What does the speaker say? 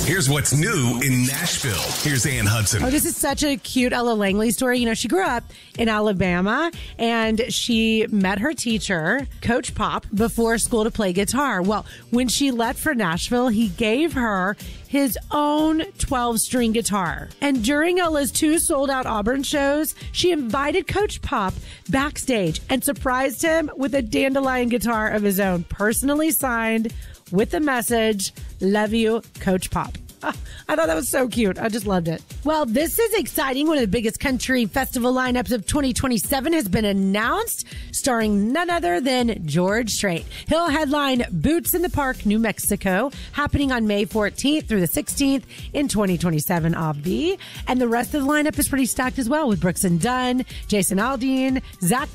Here's what's new in Nashville. Here's Ann Hudson. Oh, this is such a cute Ella Langley story. You know, she grew up in Alabama and she met her teacher, Coach Pop, before school to play guitar. Well, when she left for Nashville, he gave her his own 12-string guitar. And during Ella's 2 sold-out Auburn shows, she invited Coach Pop backstage and surprised him with a dandelion guitar of his own, personally signed with the message, "Love you, Coach Pop." I thought that was so cute. I just loved it. Well, this is exciting. One of the biggest country festival lineups of 2027 has been announced, starring none other than George Strait. He'll headline Boots in the Park, New Mexico, happening on May 14th through the 16th in 2027, obvi. And the rest of the lineup is pretty stacked as well, with Brooks and Dunn, Jason Aldean, Zach